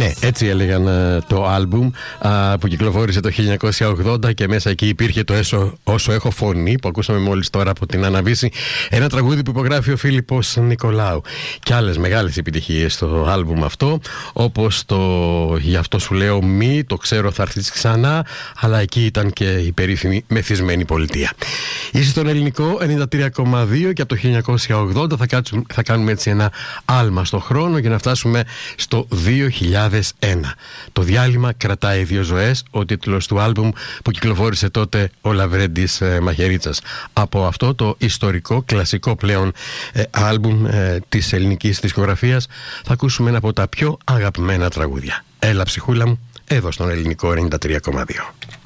Ναι, έτσι έλεγαν το άλμπουμ που κυκλοφόρησε το 1980 και μέσα εκεί υπήρχε το Όσο έχω φωνή που ακούσαμε μόλις τώρα από την Αναβίση, ένα τραγούδι που υπογράφει ο Φίλιππος Νικολάου και άλλες μεγάλες επιτυχίες στο άλμπουμ αυτό, όπως το «Γι' αυτό σου λέω μη», το «Ξέρω θα έρθεις ξανά», αλλά εκεί ήταν και η περίφημη «Μεθυσμένη πολιτεία». Είσαι στον Ελληνικό 93,2 και από το 1980 θα κάνουμε έτσι ένα άλμα στο χρόνο για να φτάσουμε στο 2001. Το διάλειμμα κρατάει 2 ζωές, ο τίτλος του άλμπουμ που κυκλοφόρησε τότε ο Λαβρέντης Μαχαιρίτσας. Από αυτό το ιστορικό, κλασικό πλέον άλμπουμ της ελληνικής δισκογραφίας θα ακούσουμε ένα από τα πιο αγαπημένα τραγούδια. Έλα ψυχούλα μου, εδώ στον Ελληνικό 93,2.